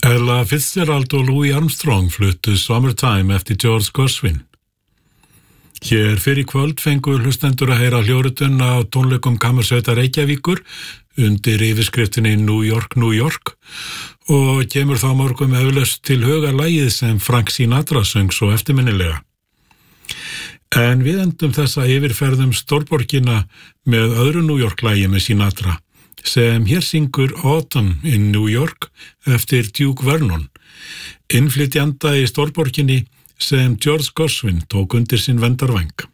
Ella Fitzgerald og Louis Armstrong fluttu Summertime eftir George Gershwin. Hér fyrir kvöld fengu hlustendur að heyra hljóritun á tónleikum Kammersveitar Reykjavíkur undir yfirskriftinni New York, New York og kemur þá mörgum eflaust til huga lagið sem Frank Sinatra söng svo eftirminnilega. En við endum þessa yfirferðum stórborgina með öðru New York lagi með Sinatra sem hér syngur Autumn in New York eftir Duke Vernon, innflytjanda í stórborginni sem George Gershwin tók undir sinn verndarvæng.